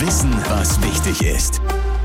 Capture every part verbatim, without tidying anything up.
Wissen, was wichtig ist.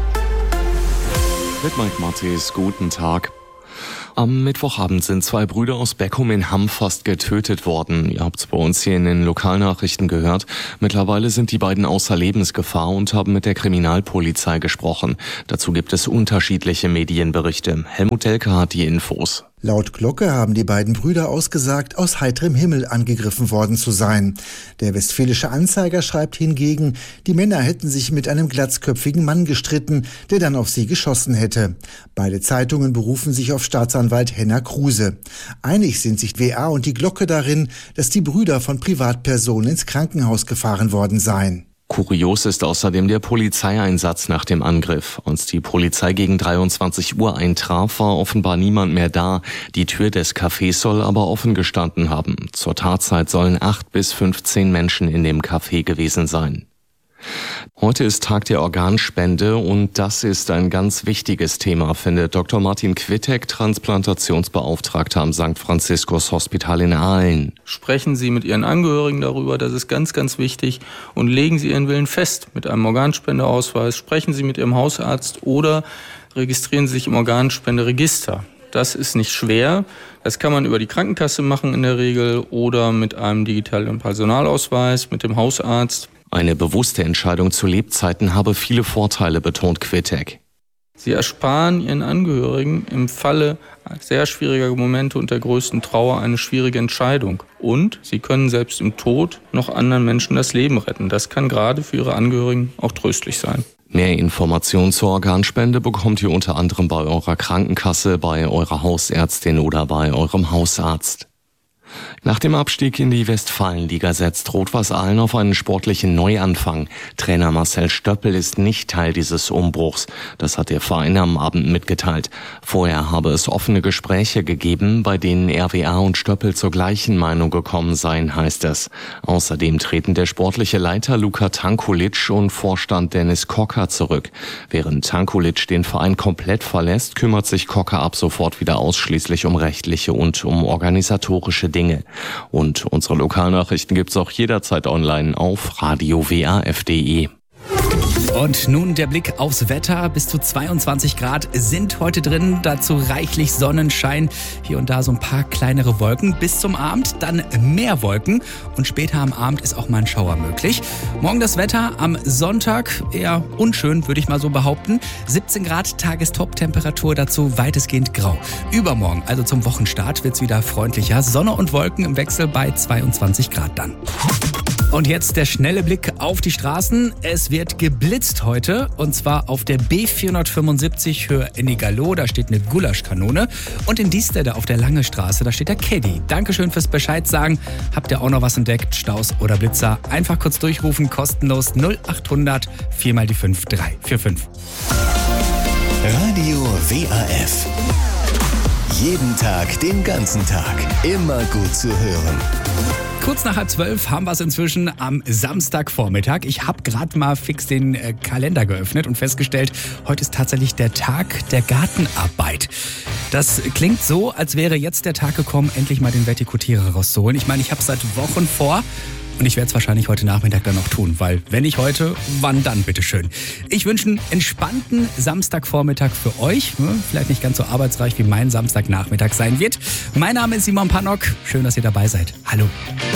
Mit Mike Mattes, guten Tag. Am Mittwochabend sind zwei Brüder aus Beckum in Hamm fast getötet worden. Ihr habt es bei uns hier in den Lokalnachrichten gehört. Mittlerweile sind die beiden außer Lebensgefahr und haben mit der Kriminalpolizei gesprochen. Dazu gibt es unterschiedliche Medienberichte. Helmut Delke hat die Infos. Laut Glocke haben die beiden Brüder ausgesagt, aus heiterem Himmel angegriffen worden zu sein. Der Westfälische Anzeiger schreibt hingegen, die Männer hätten sich mit einem glatzköpfigen Mann gestritten, der dann auf sie geschossen hätte. Beide Zeitungen berufen sich auf Staatsanwalt Henner Kruse. Einig sind sich W A und die Glocke darin, dass die Brüder von Privatpersonen ins Krankenhaus gefahren worden seien. Kurios ist außerdem der Polizeieinsatz nach dem Angriff. Als die Polizei gegen dreiundzwanzig Uhr eintraf, war offenbar niemand mehr da. Die Tür des Cafés soll aber offen gestanden haben. Zur Tatzeit sollen acht bis fünfzehn Menschen in dem Café gewesen sein. Heute ist Tag der Organspende und das ist ein ganz wichtiges Thema, findet Doktor Martin Quittek, Transplantationsbeauftragter am Sankt Franziskus Hospital in Aalen. Sprechen Sie mit Ihren Angehörigen darüber, das ist ganz, ganz wichtig, und legen Sie Ihren Willen fest mit einem Organspendeausweis. Sprechen Sie mit Ihrem Hausarzt oder registrieren Sie sich im Organspenderegister. Das ist nicht schwer. Das kann man über die Krankenkasse machen in der Regel oder mit einem digitalen Personalausweis, mit dem Hausarzt. Eine bewusste Entscheidung zu Lebzeiten habe viele Vorteile, betont Quittek. Sie ersparen Ihren Angehörigen im Falle sehr schwieriger Momente und der größten Trauer eine schwierige Entscheidung. Und Sie können selbst im Tod noch anderen Menschen das Leben retten. Das kann gerade für Ihre Angehörigen auch tröstlich sein. Mehr Informationen zur Organspende bekommt ihr unter anderem bei eurer Krankenkasse, bei eurer Hausärztin oder bei eurem Hausarzt. Nach dem Abstieg in die Westfalenliga setzt Rot-Weiß Aalen auf einen sportlichen Neuanfang. Trainer Marcel Stöppel ist nicht Teil dieses Umbruchs. Das hat der Verein am Abend mitgeteilt. Vorher habe es offene Gespräche gegeben, bei denen R W A und Stöppel zur gleichen Meinung gekommen seien, heißt es. Außerdem treten der sportliche Leiter Luka Tankulic und Vorstand Dennis Kocker zurück. Während Tankulic den Verein komplett verlässt, kümmert sich Kocker ab sofort wieder ausschließlich um rechtliche und um organisatorische Dinge. Und unsere Lokalnachrichten gibt's auch jederzeit online auf radio w a f punkt d e. Und nun der Blick aufs Wetter. Bis zu zweiundzwanzig Grad sind heute drin, dazu reichlich Sonnenschein. Hier und da so ein paar kleinere Wolken. Bis zum Abend dann mehr Wolken und später am Abend ist auch mal ein Schauer möglich. Morgen das Wetter am Sonntag eher unschön, würde ich mal so behaupten. siebzehn Grad Tagestop-Temperatur, dazu weitestgehend grau. Übermorgen, also zum Wochenstart, wird's wieder freundlicher. Sonne und Wolken im Wechsel bei zweiundzwanzig Grad dann. Und jetzt der schnelle Blick auf die Straßen. Es wird geblitzt heute und zwar auf der B vierhundertfünfundsiebzig Höhe Ennigerloh. Da steht eine Gulaschkanone. Und in Diestede auf der Lange Straße, da steht der Caddy. Dankeschön fürs Bescheid sagen. Habt ihr auch noch was entdeckt? Staus oder Blitzer? Einfach kurz durchrufen, kostenlos null acht hundert vier mal die fünf drei vier fünf. Radio W A F. Jeden Tag, den ganzen Tag. Immer gut zu hören. Kurz nach halb zwölf haben wir es inzwischen am Samstagvormittag. Ich habe gerade mal fix den äh, Kalender geöffnet und festgestellt, heute ist tatsächlich der Tag der Gartenarbeit. Das klingt so, als wäre jetzt der Tag gekommen, endlich mal den Vertikutierer rauszuholen. Ich meine, ich habe es seit Wochen vor. Und ich werde es wahrscheinlich heute Nachmittag dann noch tun, weil wenn nicht heute, wann dann, bitteschön. Ich wünsche einen entspannten Samstagvormittag für euch. Vielleicht nicht ganz so arbeitsreich, wie mein Samstagnachmittag sein wird. Mein Name ist Simon Pannock. Schön, dass ihr dabei seid. Hallo.